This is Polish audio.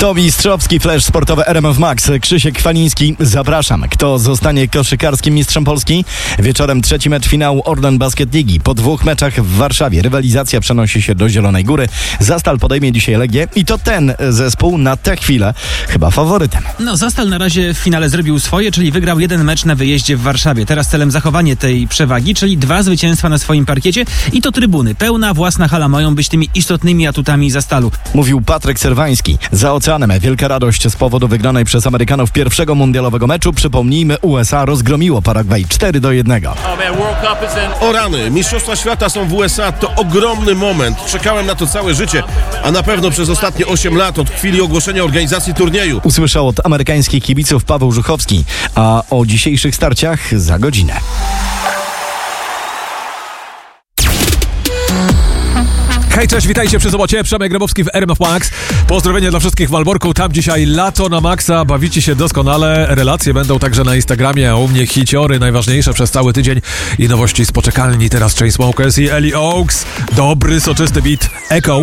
To mistrzowski flash sportowy RMF Max. Krzysiek Kwaliński, zapraszam. Kto zostanie koszykarskim mistrzem Polski? Wieczorem trzeci mecz finału Orlen Basket Ligi. Po 2 meczach w Warszawie rywalizacja przenosi się do Zielonej Góry. Zastal podejmie dzisiaj Legię i to ten zespół na tę chwilę chyba faworytem. No, Zastal na razie w finale zrobił swoje, czyli wygrał 1 mecz na wyjeździe w Warszawie. Teraz celem zachowanie tej przewagi, czyli 2 zwycięstwa na swoim parkiecie i to trybuny. Pełna własna hala mają być tymi istotnymi atutami Zastalu. Mówił Patryk Serwański. Za oceanem wielka radość z powodu wygranej przez Amerykanów pierwszego mundialowego meczu. Przypomnijmy, USA rozgromiło Paragwaj 4-1. O rany, Mistrzostwa Świata są w USA, to ogromny moment. Czekałem na to całe życie, a na pewno przez ostatnie 8 lat od chwili ogłoszenia organizacji turnieju. Usłyszał od amerykańskich kibiców Paweł Żuchowski, a o dzisiejszych starciach za godzinę. Hej, cześć, witajcie przy sobocie. Przemek Grabowski w RMF Max. Pozdrowienia dla wszystkich w Malborku. Tam dzisiaj lato na maksa. Bawicie się doskonale. Relacje będą także na Instagramie, a u mnie hiciory najważniejsze przez cały tydzień i nowości z poczekalni. Teraz Chainsmokers i Ellie Oaks. Dobry, soczysty beat. Echo.